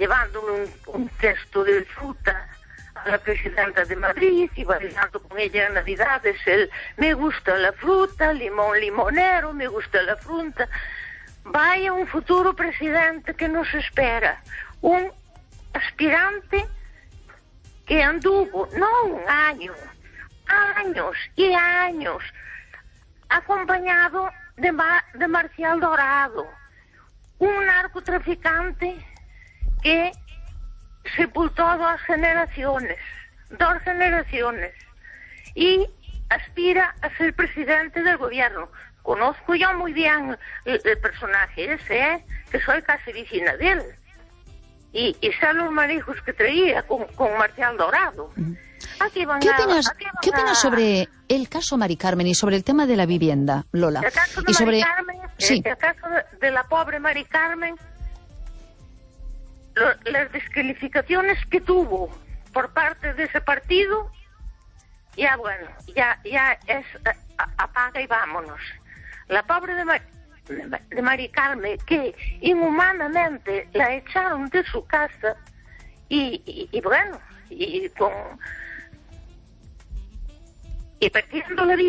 llevándole un cesto de fruta a la presidenta de Madrid y bailando con ella en Navidades me gusta la fruta, limón limonero, me gusta la fruta. Vaya un futuro presidente que nos espera, un aspirante que anduvo, no un año, años y años, acompañado de Marcial Dorado, un narcotraficante que sepultó 2 generaciones, y aspira a ser presidente del gobierno. Conozco yo muy bien el personaje ese, que soy casi vecina de él. Y sé los manejos que traía con Marcial Dorado. ¿Qué opinas sobre el caso Mari Carmen y sobre el tema de la vivienda, Lola? El caso de Mari Carmen, el caso de la pobre Mari Carmen, las descalificaciones que tuvo por parte de ese partido, ya bueno, ya es apaga y vámonos. La pobre de Mari Carmen, que inhumanamente la echaron de su casa y bueno, y perdiendo la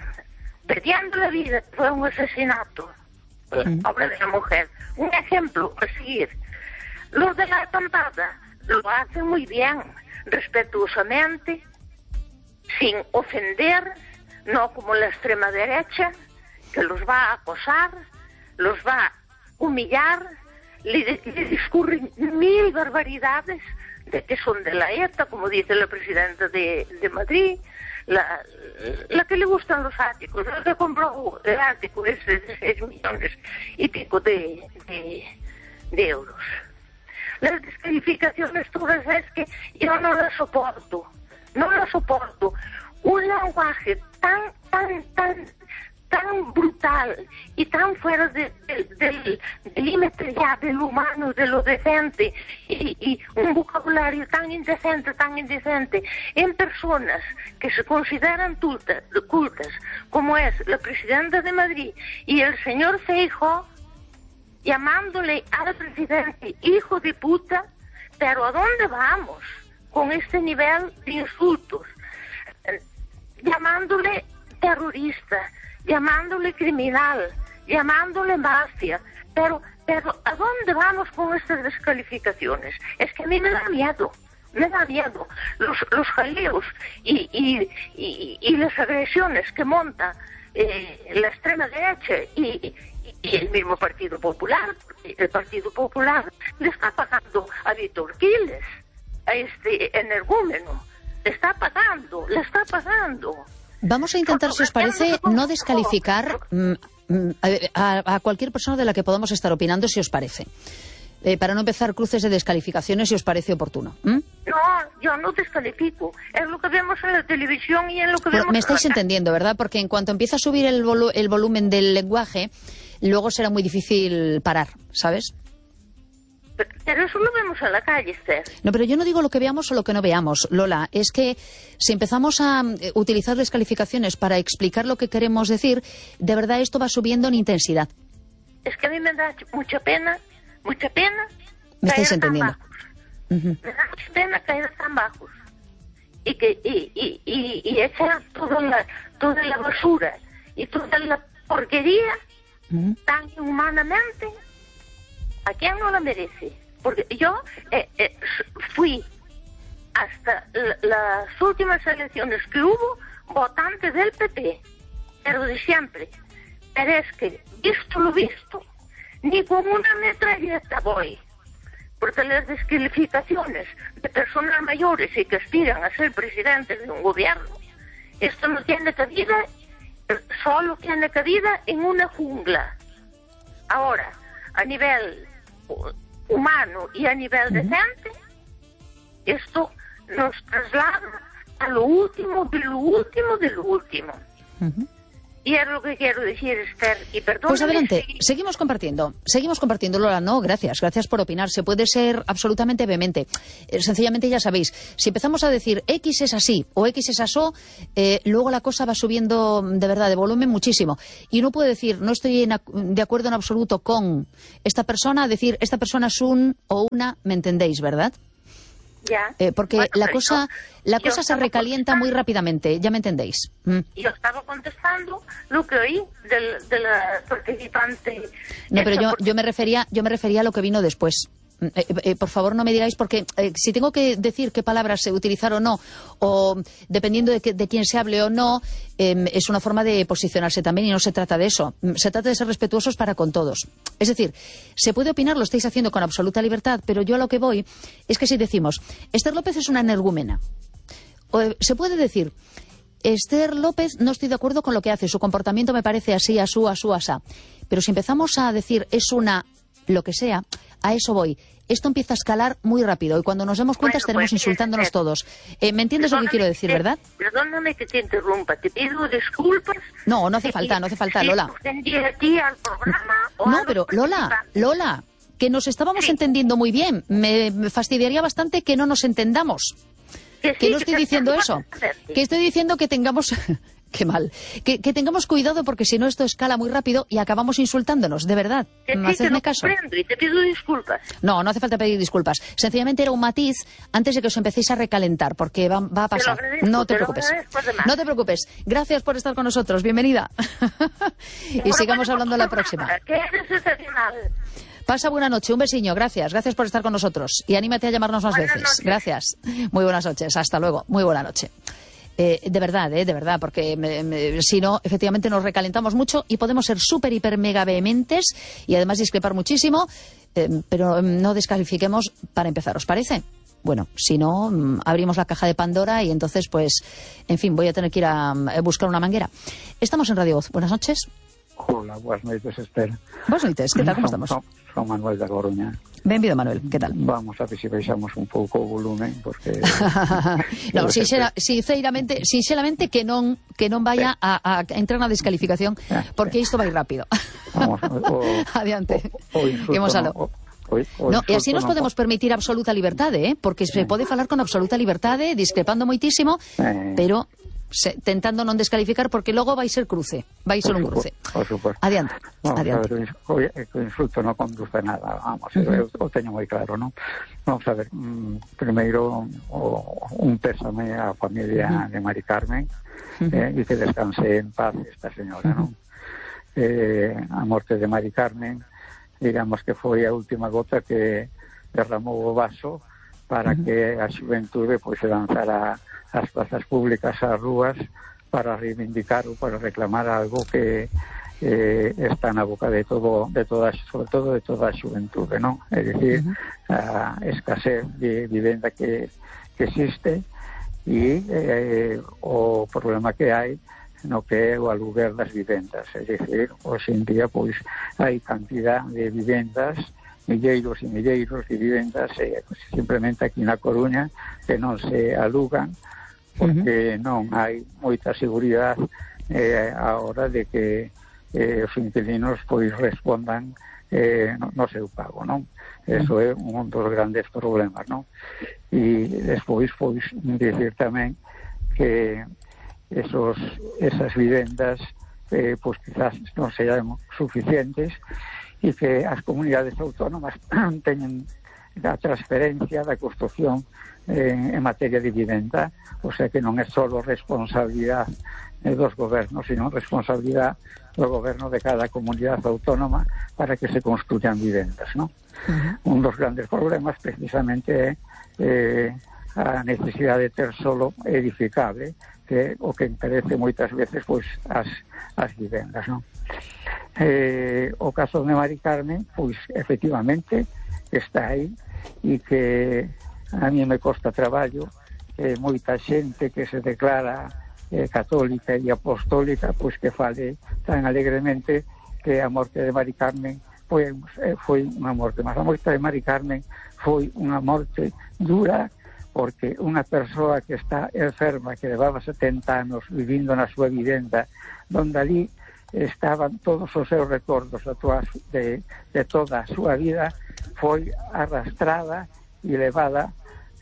vida, fue un asesinato, pobre de la mujer. Un ejemplo a seguir. Los de la acampada lo hacen muy bien, respetuosamente, sin ofender, no como la extrema derecha, que los va a acosar, los va a humillar, le discurren 1000 barbaridades de que son de la ETA, como dice la presidenta de Madrid, la que le gustan los áticos, la que compró el ático ese de 6 millones y pico de euros. Las descalificaciones todas es que yo no las soporto. Un lenguaje tan brutal y tan fuera del límite ya del humano, de lo decente, y un vocabulario tan indecente, en personas que se consideran cultas, como es la presidenta de Madrid y el señor Feijóo, llamándole al presidente hijo de puta. Pero ¿a dónde vamos con este nivel de insultos? Llamándole terrorista, llamándole criminal, llamándole mafia, pero ¿a dónde vamos con estas descalificaciones? Es que a mí me da miedo los jaleos y las agresiones que monta la extrema derecha y el mismo Partido Popular. El Partido Popular le está pagando a Víctor Quiles, a este energúmeno, le está pagando. Vamos a intentar, si os parece, no descalificar a cualquier persona de la que podamos estar opinando, si os parece. Para no empezar cruces de descalificaciones, si os parece oportuno. No, yo no descalifico. Es lo que vemos en la televisión y en lo que vemos... Me estáis entendiendo, ¿verdad? Porque en cuanto empieza a subir el volumen del lenguaje, luego será muy difícil parar, ¿sabes? Pero eso lo vemos en la calle, Esther. No, pero yo no digo lo que veamos o lo que no veamos, Lola. Es que si empezamos a utilizar descalificaciones para explicar lo que queremos decir, de verdad esto va subiendo en intensidad. Es que a mí me da mucha pena. ¿Me estáis entendiendo? Me da mucha pena caer tan bajos. Y echar toda la basura y toda la porquería tan inhumanamente. ¿A quién no la merece? Porque yo fui hasta las últimas elecciones que hubo votante del PP, pero de siempre. Pero es que, visto lo visto, ni con una metralleta voy. Porque las descalificaciones de personas mayores y que aspiran a ser presidentes de un gobierno, esto no tiene cabida, solo tiene cabida en una jungla. Ahora, a nivel humano y a nivel decente, esto nos traslada a lo último de lo último. Y es lo que quiero decir, Esther, y perdón. Pues adelante, seguimos compartiendo, Lola. No, gracias por opinar. Se puede ser absolutamente vehemente. Sencillamente, ya sabéis, si empezamos a decir X es así o X es asó, luego la cosa va subiendo de verdad, de volumen muchísimo. Y uno puede decir, no estoy de acuerdo en absoluto con esta persona, decir, esta persona es un o una, ¿me entendéis, verdad? Ya. Porque bueno, la cosa se recalienta muy rápidamente, ya me entendéis. Yo estaba contestando lo que oí de la participante. No, pero yo me refería a lo que vino después. Por favor, no me digáis, porque si tengo que decir qué palabras utilizar o no, o dependiendo de quién se hable o no, es una forma de posicionarse también, y no se trata de eso. Se trata de ser respetuosos para con todos. Es decir, se puede opinar, lo estáis haciendo con absoluta libertad, pero yo a lo que voy es que si decimos, Esther López es una energúmena, se puede decir, Esther López, no estoy de acuerdo con lo que hace, su comportamiento me parece así, asú, asá. Pero si empezamos a decir, es una lo que sea, a eso voy. Esto empieza a escalar muy rápido y cuando nos demos cuenta estaremos insultándonos todos. ¿Me entiendes lo que quiero decir, verdad? Perdóname que te interrumpa, te pido disculpas. No hace falta, Lola. No, pero Lola, que nos estábamos entendiendo muy bien. Me fastidiaría bastante que no nos entendamos. Que no estoy diciendo eso. Que estoy diciendo que tengamos... Qué mal. Que tengamos cuidado porque si no esto escala muy rápido y acabamos insultándonos, de verdad. Hacedme caso. Y te pido disculpas. No hace falta pedir disculpas. Sencillamente era un matiz antes de que os empecéis a recalentar, porque va a pasar. No te preocupes. No te preocupes. Gracias por estar con nosotros. Bienvenida. Y sigamos hablando la próxima. Pasa buena noche, un besiño, gracias por estar con nosotros. Y anímate a llamarnos más veces. Gracias. Muy buenas noches, hasta luego. Muy buena noche. De verdad, porque si no, efectivamente nos recalentamos mucho y podemos ser súper, hiper, mega vehementes y además discrepar muchísimo, pero no descalifiquemos para empezar, ¿os parece? Bueno, si no, abrimos la caja de Pandora y entonces, pues, en fin, voy a tener que ir a buscar una manguera. Estamos en Radio Voz. Buenas noches. Hola, buenas noches, Esther. Buenas noches, ¿qué tal? ¿Cómo estamos? Son Manuel da Coruña. Benvido, Manuel, ¿qué tal? Vamos a ver si baixamos un pouco o volumen, porque... No, sinceramente que non vaya a entrar na descalificación, porque isto vai rápido. Vamos, adiante. No, e así nos podemos permitir absoluta liberdade, porque se pode falar con absoluta liberdade, discrepando moitísimo, pero... tentando non descalificar porque logo vai ser cruce, vai ser un cruce. Por suposto. Adiante. Adiante. A ver, o insulto non conduce a nada, vamos, eu teño moi claro, non? Vamos a ver, primeiro un pésame á familia de Mari Carmen e que descanse en paz esta señora, non? A morte de Mari Carmen, digamos que foi a última gota que derramou o vaso para que a xuventude pois se lanzara as plazas públicas, ás rúas, para reivindicar ou para reclamar algo que está na boca de toda, sobre todo de toda a xuventude, non? É dicir, a escasez de vivenda que existe e o problema que hai no que é o aluguer das vivendas. É dicir, hoxe en día, pois, hai cantidad de vivendas, milleiros e milleiros de vivendas, simplemente aquí na Coruña, que non se alugan, porque non hai moita seguridade a hora de que os inquilinos pois respondan no seu pago, non? Eso é un dos grandes problemas, non? E despois, pois, dicir tamén que esas vivendas pois quizás non sean suficientes e que as comunidades autónomas teñen a transferencia da construcción en materia de vivenda, o sea que non é só responsabilidade dos gobernos, sino responsabilidade do goberno de cada comunidade autónoma para que se construyan vivendas, ¿no? Un dos grandes problemas precisamente é a necesidade de ter solo edificable, que o que encarece moitas veces pois as vivendas, ¿no? O caso de Mari Carmen, pois efectivamente está aí e que a mí me costa traballo moita xente que se declara católica e apostólica pois que fale tan alegremente que a morte de Mari Carmen foi unha morte, mas a morte de Mari Carmen foi unha morte dura porque unha persoa que está enferma, que levaba 70 anos vivindo na súa vivenda, donde ali estaban todos os seus recordos de toda a súa vida, foi arrastrada e levada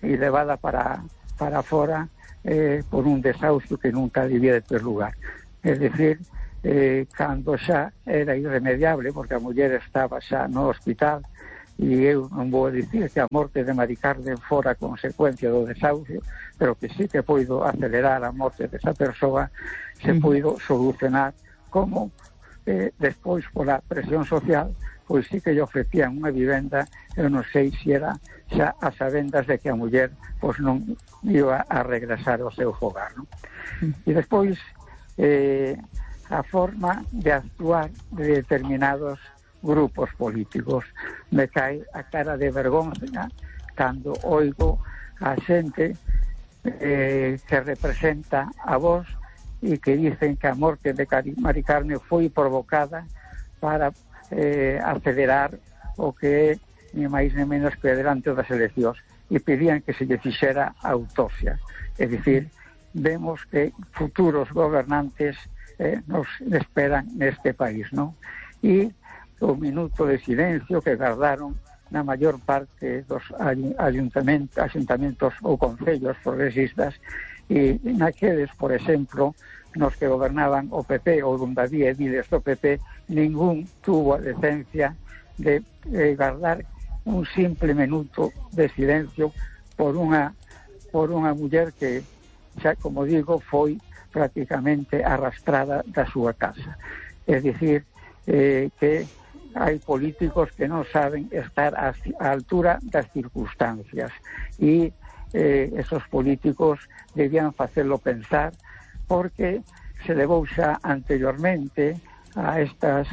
para fora por un desahucio que nunca debía de ter lugar. É dicir, cando xa era irremediable, porque a muller estaba xa no hospital, e eu non vou dicir que a morte de Mari Carmen fora consecuencia do desahucio, pero que sí que poido acelerar a morte desa persoa, se poido solucionar como despois pola presión social, pois sí que lle ofrecían unha vivenda, eu non sei se era xa a sabendas de que a muller pois non iba a regresar ao seu fogar, non? E despois a forma de actuar de determinados grupos políticos. Me cae a cara de vergonza cando oigo a xente que representa a Vox e que dicen que a morte de Mari Carmen foi provocada para acelerar o que é ni máis ni menos que delante das eleccións, e pedían que se lle fixera autopsia. É dicir, vemos que futuros gobernantes nos esperan neste país, non? E o minuto de silencio que guardaron na maior parte dos ayuntamentos ou concellos progresistas, e naqueles, por exemplo, nos que gobernaban o PP ou onde había ediles do PP, ningún tuvo a decencia de guardar un simple minuto de silencio por unha muller que, xa como digo, foi prácticamente arrastrada da súa casa. É dicir, que hai políticos que non saben estar á altura das circunstancias, e esos políticos debían facelo pensar, porque se levou xa anteriormente a estas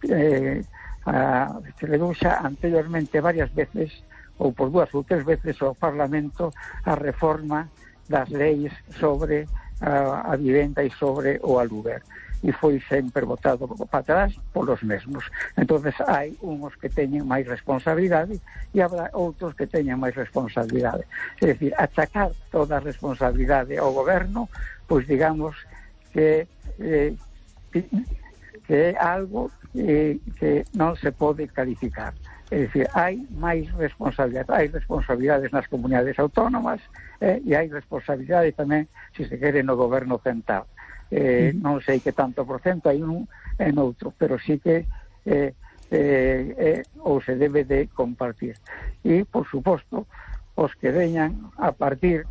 se levou xa anteriormente varias veces, ou por 2 ou 3 veces, ao Parlamento a reforma das leis sobre a vivenda e sobre o aluguer, e foi sempre votado para atrás polos mesmos. Entonces hai uns que teñen máis responsabilidade e habrá outros que teñen máis responsabilidade. É dicir, achacar toda a responsabilidade ao goberno, pois digamos que é algo que non se pode calificar. É dicir, hai máis responsabilidades. Hai responsabilidades nas comunidades autónomas e hai responsabilidade tamén, se se quere, no goberno central. Non sei que tanto por cento hai un e noutro, pero sí que ou se debe de compartir. E, por suposto, os que veñan a partir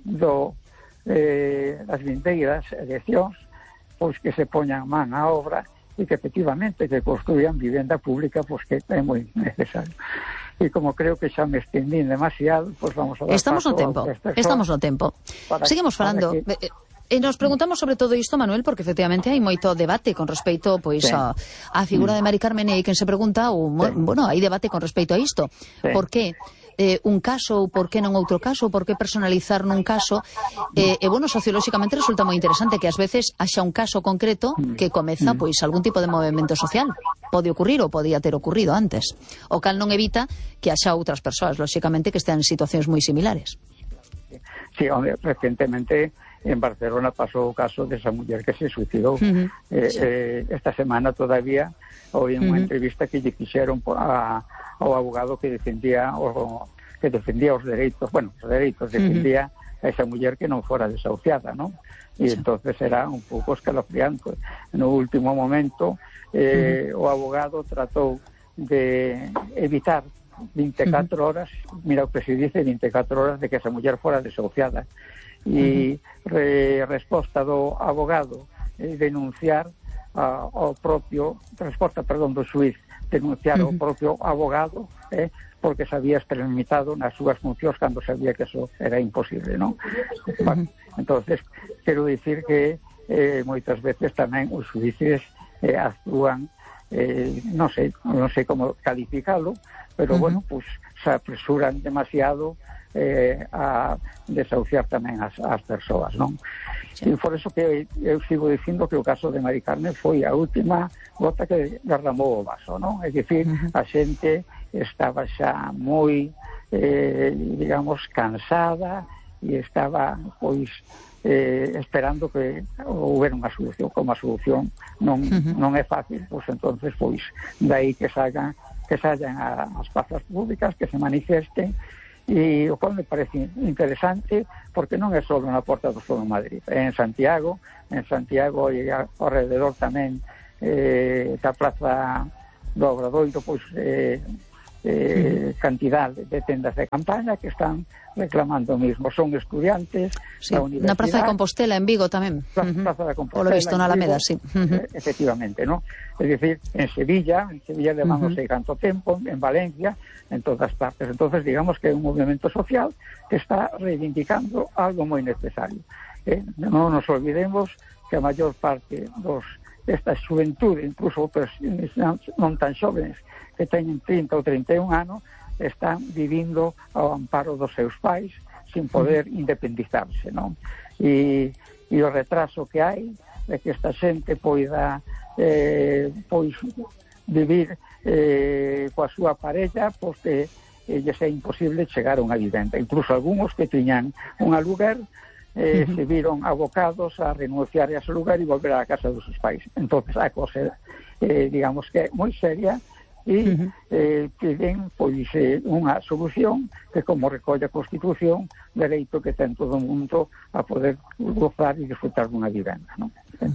das vindeiras eleccións, pois que se poñan man á obra e que efectivamente que construyan vivenda pública, pois que é moi necesario. E como creo que xa me estendín demasiado, pois vamos a dar Estamos no tempo. Seguimos falando. E nos preguntamos sobre todo isto, Manuel, porque efectivamente hai moito debate con respecto pois a figura de Mari Carmen, e quen se pregunta, bueno, hai debate con respecto a isto. Por que un caso ou por que non outro caso, por que personalizar nun caso, e bueno, sociolóxicamente resulta moi interesante que ás veces haxa un caso concreto que comeza pois algún tipo de movimento social. Pode ocurrir ou podía ter ocurrido antes, o cal non evita que haxa outras persoas, lóxicamente, que estean en situacións moi similares. Sí, hombre, recientemente en Barcelona pasou o caso desa muller que se suicidou. Esta semana todavía oí unha entrevista que lle fixeron ao abogado que defendía os dereitos, defendía a esa muller que non fora desahuciada, non? E entonces era un pouco escalofriante. No último momento o abogado tratou de evitar 24 horas, mira o que se dice, 24 horas de que esa muller fora desahuciada, e resposta do abogado denunciar ao propio do xuiz, denunciar ao propio abogado porque se había extralimitado nas súas funcións cando sabía que eso era imposible, non? Entonces, quero dicir que moitas veces tamén os xuíces actúan, non sei como calificalo, pero bueno, pues se apresuran demasiado a desahuciar tamén as persoas, non? E por eso que eu sigo dicindo que o caso de Mari Carmen foi a última gota que derramou o vaso, non? É dicir, a xente estaba xa moi digamos, cansada e estaba, pois, esperando que houbera unha solución. Como a solución non é fácil, pois entonces, pois, dai que salgan as plazas públicas, que se manifesten, e o cual me parece interesante, porque non é só na Porta do Sol en Madrid, é en Santiago e ao rededor tamén da Plaza do Obradoiro, pois cantidad de tendas de campaña que están reclamando o mismo. Son estudiantes da universidade. Na Praza de Compostela en Vigo tamén. Praza de Compostela. O lo visto na Alameda, sí. Efectivamente, ¿no? Es decir, en Sevilla llevan no sei canto tempo, en Valencia, en todas partes. Entonces, digamos que é un movimento social que está reivindicando algo moi necesario. Non nos olvidemos que a maior parte desta xuventude, incluso outros non tan xóvenes, que teñen 30 ou 31 anos, están vivindo ao amparo dos seus pais sin poder independizarse, non? E o retraso que hai de que esta xente poida pois vivir coa súa parella, porque lles é imposible chegar a unha vivenda. Incluso algúns que tiñan un aluguer se viron abocados a renunciar a ese lugar e volver á casa dos seus pais. Entonces a cosa, digamos que é moi seria, e piden pois unha solución que, como recolle a Constitución, dereito que ten todo o mundo a poder gozar e disfrutar dunha vivenda, non?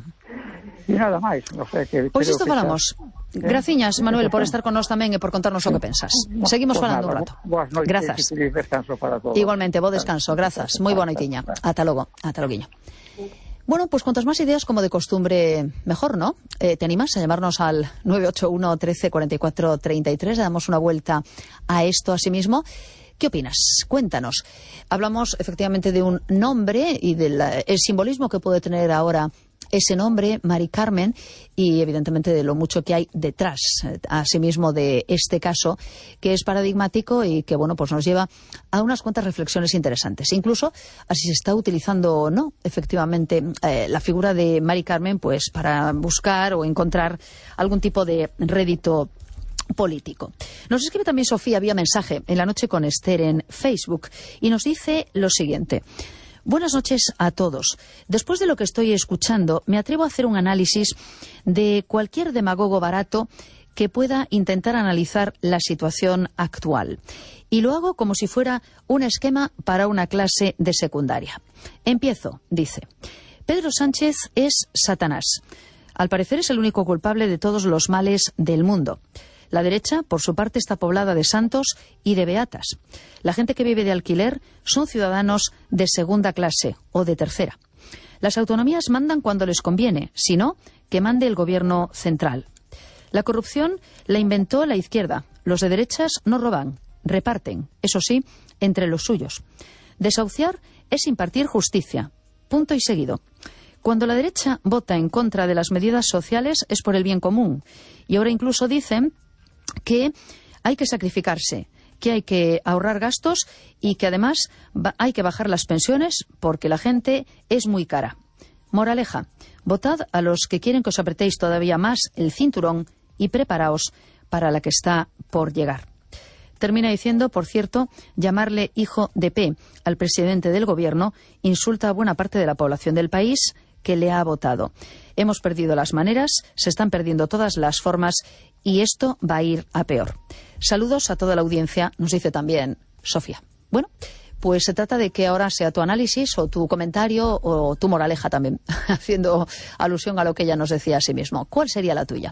E nada máis, non sei que... Pois isto falamos. Graciñas, Manuel, por estar con nós tamén e por contarnos o que pensas. Seguimos falando un rato. Boas noites. Grazas. E feliz descanso para todos. Igualmente, bo descanso, grazas. Moi boa noitiña. Ata logo, ata loguiño. Bueno, pues cuantas más ideas, como de costumbre, mejor, ¿no? ¿Te animas a llamarnos al 981 13 44 33? Le damos una vuelta a esto a sí mismo. ¿Qué opinas? Cuéntanos. Hablamos efectivamente de un nombre y del simbolismo que puede tener ahora ese nombre, Mari Carmen, y evidentemente de lo mucho que hay detrás, asimismo, de este caso, que es paradigmático y que, bueno, pues nos lleva a unas cuantas reflexiones interesantes. Incluso a si se está utilizando o no, efectivamente, la figura de Mari Carmen, pues para buscar o encontrar algún tipo de rédito político. Nos escribe también Sofía vía mensaje en La Noche con Esther en Facebook y nos dice lo siguiente: buenas noches a todos. Después de lo que estoy escuchando, me atrevo a hacer un análisis de cualquier demagogo barato que pueda intentar analizar la situación actual. Y lo hago como si fuera un esquema para una clase de secundaria. Empiezo, dice. Pedro Sánchez es Satanás. Al parecer es el único culpable de todos los males del mundo. La derecha, por su parte, está poblada de santos y de beatas. La gente que vive de alquiler son ciudadanos de segunda clase o de tercera. Las autonomías mandan cuando les conviene, si no, que mande el gobierno central. La corrupción la inventó la izquierda. Los de derechas no roban, reparten, eso sí, entre los suyos. Desahuciar es impartir justicia. Punto y seguido. Cuando la derecha vota en contra de las medidas sociales es por el bien común. Y ahora incluso dicen que hay que sacrificarse, que hay que ahorrar gastos y que además hay que bajar las pensiones porque la gente es muy cara. Moraleja, votad a los que quieren que os apretéis todavía más el cinturón y preparaos para la que está por llegar. Termina diciendo, por cierto, llamarle hijo de P al presidente del gobierno insulta a buena parte de la población del país que le ha votado. Hemos perdido las maneras, se están perdiendo todas las formas y esto va a ir a peor. Saludos a toda la audiencia, nos dice también Sofía. Bueno, pues se trata de que ahora sea tu análisis o tu comentario o tu moraleja también, haciendo alusión a lo que ella nos decía a sí mismo. ¿Cuál sería la tuya?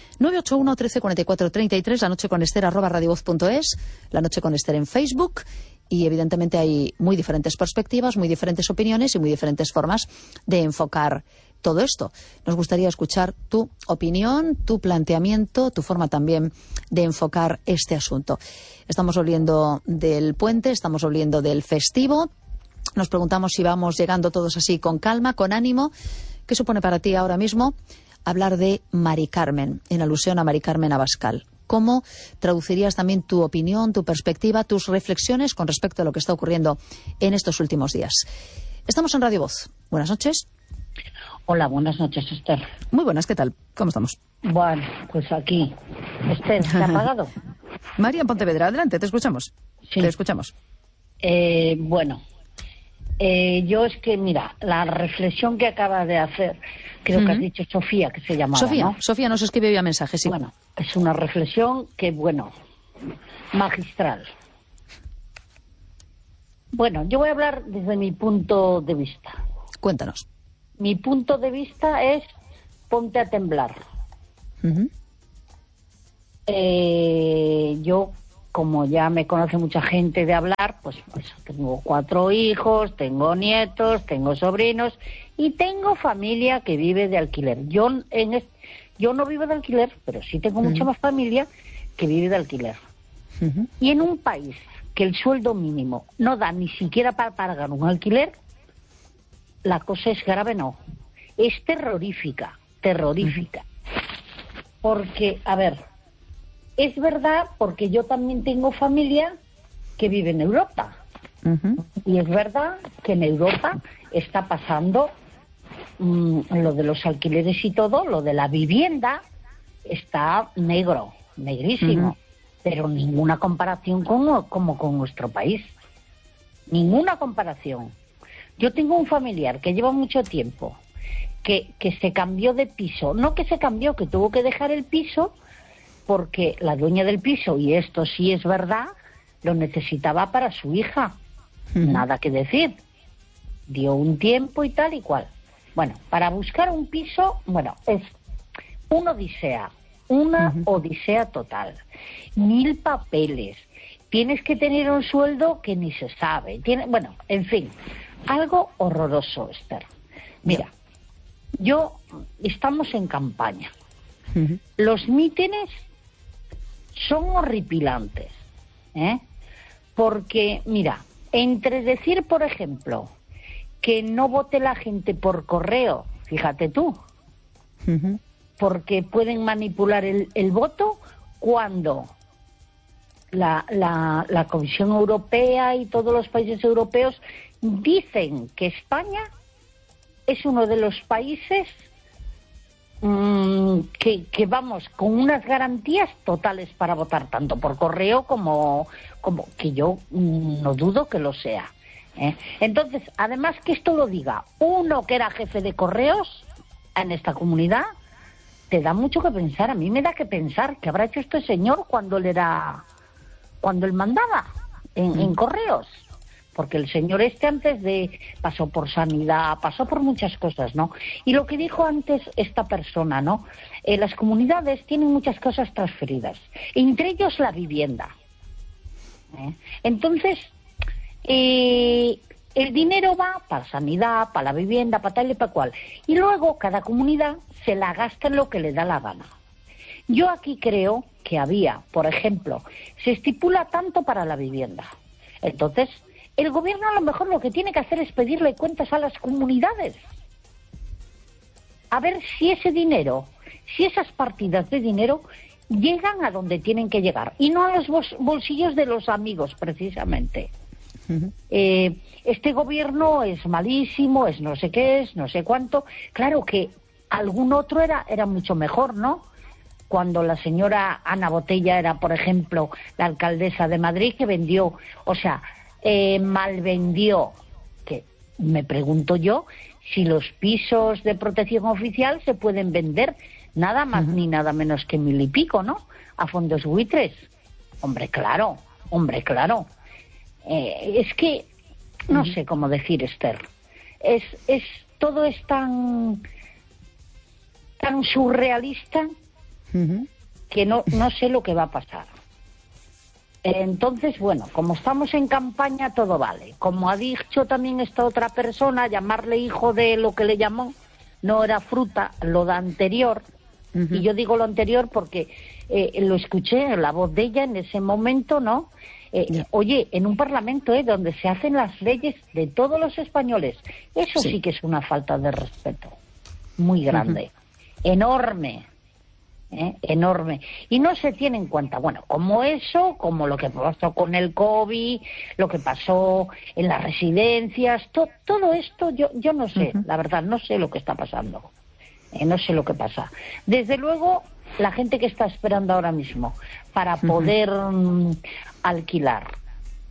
981 13 44 33, La Noche con Esther @radiovoz.es, La Noche con Esther en Facebook. Y evidentemente hay muy diferentes perspectivas, muy diferentes opiniones y muy diferentes formas de enfocar todo esto. Nos gustaría escuchar tu opinión, tu planteamiento, tu forma también de enfocar este asunto. Estamos volviendo del puente, estamos volviendo del festivo. Nos preguntamos si vamos llegando todos así con calma, con ánimo. ¿Qué supone para ti ahora mismo hablar de Mari Carmen, en alusión a Mari Carmen Abascal? ¿Cómo traducirías también tu opinión, tu perspectiva, tus reflexiones con respecto a lo que está ocurriendo en estos últimos días? Estamos en Radio Voz. Buenas noches. Hola, buenas noches, Esther. Muy buenas, ¿qué tal? ¿Cómo estamos? Bueno, pues aquí. Esther, ¿te ha apagado? María en Pontevedra, adelante, te escuchamos. Sí. Te escuchamos. Bueno, yo es que, mira, la reflexión que acaba de hacer, creo que has dicho Sofía, que se llamaba, Sofía, ¿no? Sofía nos escribe vía mensaje, sí. Bueno, es una reflexión que, bueno, magistral. Bueno, yo voy a hablar desde mi punto de vista. Cuéntanos. Mi punto de vista es ponte a temblar. Yo, como ya me conoce mucha gente de hablar, pues tengo 4 hijos, tengo nietos, tengo sobrinos y tengo familia que vive de alquiler. Yo no vivo de alquiler, pero sí tengo mucha más familia que vive de alquiler. Y en un país que el sueldo mínimo no da ni siquiera para pagar un alquiler, la cosa es grave, no. Es terrorífica. Porque, a ver, es verdad, porque yo también tengo familia que vive en Europa. Y es verdad que en Europa está pasando lo de los alquileres y todo, lo de la vivienda está negrísimo. Pero ninguna comparación como con nuestro país. Ninguna comparación. Yo tengo un familiar que lleva mucho tiempo, que se cambió de piso. No que se cambió, que tuvo que dejar el piso porque la dueña del piso, y esto sí es verdad, lo necesitaba para su hija. Nada que decir. Dio un tiempo y tal y cual. Bueno, para buscar un piso, bueno, es una odisea total. 1000 papeles. Tienes que tener un sueldo que ni se sabe. Bueno, en fin, algo horroroso, Esther. Mira, estamos en campaña. Los mítines son horripilantes, porque, mira, entre decir, por ejemplo, que no vote la gente por correo, fíjate tú, porque pueden manipular el voto cuando la Comisión Europea y todos los países europeos dicen que España es uno de los países que vamos con unas garantías totales para votar tanto por correo como que yo no dudo que lo sea. Entonces, además que esto lo diga uno que era jefe de correos en esta comunidad, te da mucho que pensar. A mí me da que pensar qué habrá hecho este señor cuando él mandaba en correos. Porque el señor pasó por sanidad, pasó por muchas cosas, ¿no? Y lo que dijo antes esta persona, ¿no? Las comunidades tienen muchas cosas transferidas, entre ellos la vivienda. Entonces, el dinero va para sanidad, para la vivienda, para tal y para cual. Y luego cada comunidad se la gasta en lo que le da la gana. Yo aquí creo que había, por ejemplo, se estipula tanto para la vivienda. Entonces, el gobierno a lo mejor lo que tiene que hacer es pedirle cuentas a las comunidades. A ver si ese dinero, si esas partidas de dinero llegan a donde tienen que llegar. Y no a los bolsillos de los amigos, precisamente. Este gobierno es malísimo, es no sé qué, es no sé cuánto. Claro que algún otro era mucho mejor, ¿no? Cuando la señora Ana Botella era, por ejemplo, la alcaldesa de Madrid, que vendió, malvendió, que me pregunto yo si los pisos de protección oficial se pueden vender nada más ni nada menos que 1000 y pico, ¿no? A fondos buitres. Hombre, claro. Es que no sé cómo decir, Esther. Todo es tan surrealista que no sé lo que va a pasar. Entonces, bueno, como estamos en campaña, todo vale. Como ha dicho también esta otra persona, llamarle hijo de lo que le llamó, no era fruta, lo da anterior. Y yo digo lo anterior porque lo escuché, la voz de ella en ese momento, ¿no? Oye, en un parlamento donde se hacen las leyes de todos los españoles, eso sí que es una falta de respeto muy grande, enorme. Enorme, y no se tiene en cuenta, bueno, como eso, como lo que pasó con el COVID, lo que pasó en las residencias, todo esto yo no sé, la verdad, no sé lo que está pasando, no sé lo que pasa. Desde luego, la gente que está esperando ahora mismo para poder alquilar,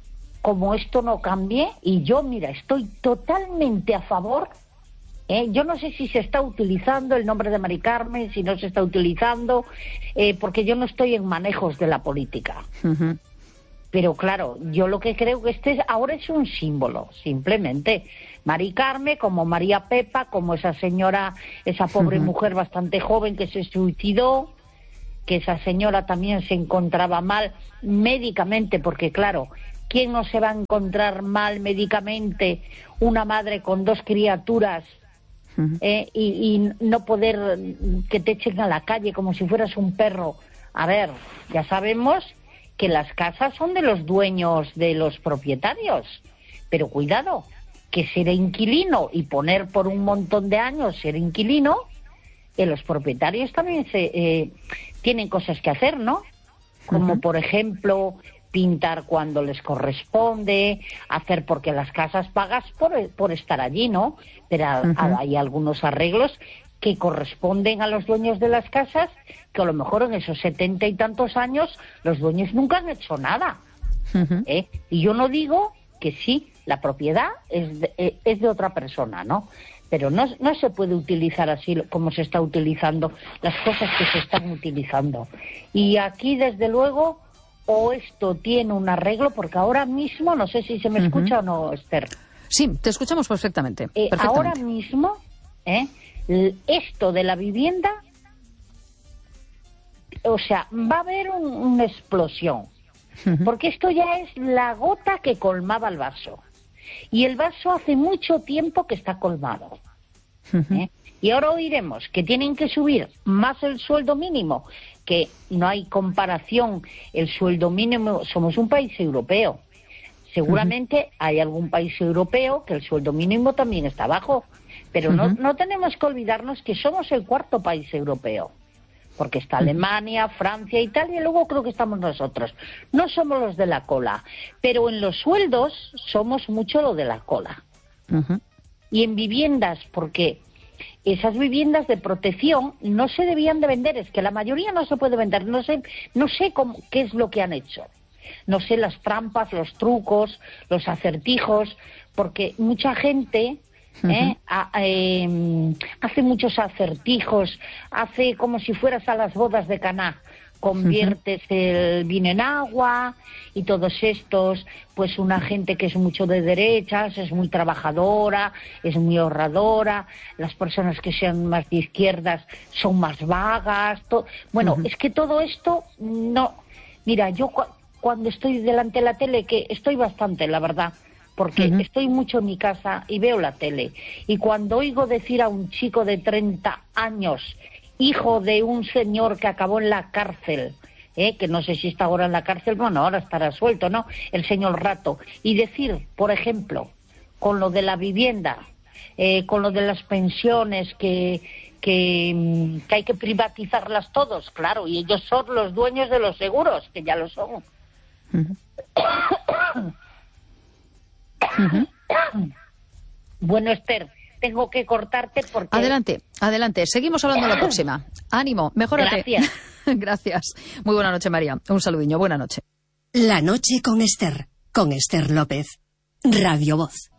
como esto no cambie, y yo, mira, estoy totalmente a favor. Yo no sé si se está utilizando el nombre de Mari Carmen, si no se está utilizando, porque yo no estoy en manejos de la política. Uh-huh. Pero claro, yo lo que creo que ahora es un símbolo, simplemente. Mari Carmen, como María Pepa, como esa señora, esa pobre mujer bastante joven que se suicidó, que esa señora también se encontraba mal médicamente, porque claro, ¿quién no se va a encontrar mal médicamente? Una madre con 2 criaturas y no poder que te echen a la calle como si fueras un perro. A ver, ya sabemos que las casas son de los dueños, de los propietarios, pero cuidado, que ser inquilino y poner por un montón de años ser inquilino, los propietarios también tienen cosas que hacer, ¿no? Como por ejemplo pintar cuando les corresponde, hacer, porque las casas pagas por estar allí, ¿no? Pero hay algunos arreglos que corresponden a los dueños de las casas, que a lo mejor en esos 70 y tantos años los dueños nunca han hecho nada. Y yo no digo que sí, la propiedad es de otra persona, ¿no? Pero no se puede utilizar así como se está utilizando las cosas que se están utilizando. Y aquí, desde luego, o esto tiene un arreglo, porque ahora mismo, no sé si se me escucha o no, Esther. Sí, te escuchamos perfectamente. Ahora mismo, esto de la vivienda, o sea, va a haber una explosión, porque esto ya es la gota que colmaba el vaso. Y el vaso hace mucho tiempo que está colmado. Y ahora oiremos que tienen que subir más el sueldo mínimo, que no hay comparación. El sueldo mínimo, somos un país europeo. Seguramente hay algún país europeo que el sueldo mínimo también está bajo. Pero no tenemos que olvidarnos que somos el 4º país europeo. Porque está Alemania, Francia, Italia, y luego creo que estamos nosotros. No somos los de la cola, pero en los sueldos somos mucho lo de la cola. Y en viviendas, porque esas viviendas de protección no se debían de vender, es que la mayoría no se puede vender, no sé qué es lo que han hecho. No sé las trampas, los trucos, los acertijos, porque mucha gente hace muchos acertijos, hace como si fueras a las bodas de Caná, conviertes el vino en agua y todos estos, pues una gente que es mucho de derechas, es muy trabajadora, es muy ahorradora, las personas que sean más de izquierdas son más vagas, bueno, es que todo esto no, mira, yo cuando estoy delante de la tele, que estoy bastante, la verdad, porque estoy mucho en mi casa y veo la tele. Y cuando oigo decir a un chico de 30 años, hijo de un señor que acabó en la cárcel, que no sé si está ahora en la cárcel, bueno, ahora estará suelto, ¿no?, el señor Rato, y decir, por ejemplo, con lo de la vivienda, con lo de las pensiones, que hay que privatizarlas todos, claro, y ellos son los dueños de los seguros, que ya lo son. Bueno, Esther, tengo que cortarte porque... Adelante. Seguimos hablando la próxima. Ánimo, mejórate. Gracias. Gracias. Muy buena noche, María. Un saludiño. Buena noche. La noche con Esther López. Radio Voz.